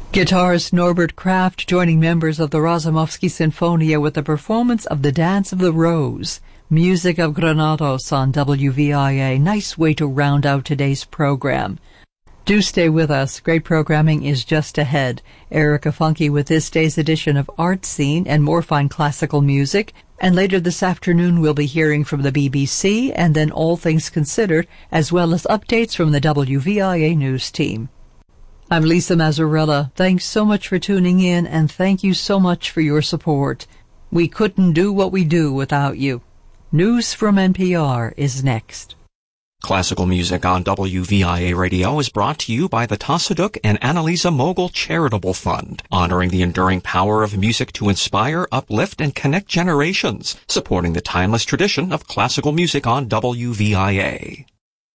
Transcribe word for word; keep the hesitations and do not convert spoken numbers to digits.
Guitarist Norbert Kraft joining members of the Razumovsky Sinfonia with a performance of The Dance of the Rose. Music of Granados on W V I A. Nice way to round out today's program. Do stay with us. Great programming is just ahead. Erica Funky with this day's edition of Art Scene and more fine classical music. And later this afternoon we'll be hearing from the B B C and then All Things Considered, as well as updates from the W V I A news team. I'm Lisa Mazzarella. Thanks so much for tuning in, and thank you so much for your support. We couldn't do what we do without you. News from N P R is next. Classical music on W V I A Radio is brought to you by the Tassaduk and Annalisa Mogul Charitable Fund, honoring the enduring power of music to inspire, uplift, and connect generations, supporting the timeless tradition of classical music on W V I A.